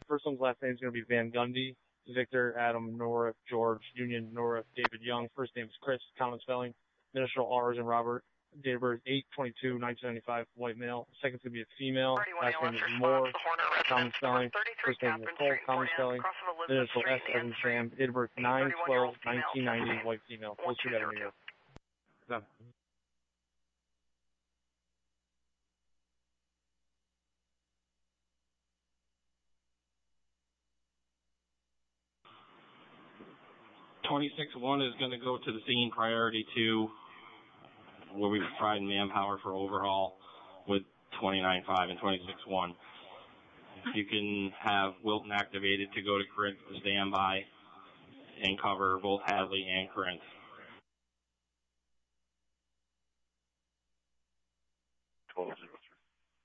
First one's last name is going to be Van Gundy. Victor, Adam, Nora, George, Union, Nora, David Young. First name is Chris, common spelling. Initial R's and Robert. Date of birth 8/22/1995, white male. Second's going to be a female. Last name is Moore, common spelling. First name is Nicole, common spelling. Initial S as in Sam. Date of birth 9/12/1990, white female. We'll see that in New York. Done. $26-1 is going to go to the scene, priority 2, where we've tried manpower for overhaul with 29-5 and 26-1. You can have Wilton activated to go to Corinth to stand by and cover both Hadley and Corinth.